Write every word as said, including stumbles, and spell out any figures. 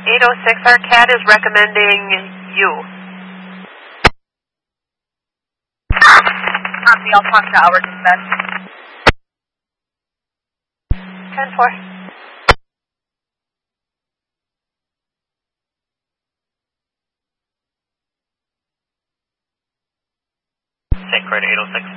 eight oh six, our C A D is recommending you. Copy, I'll talk to our dispatch. ten four. Take credit eight oh six.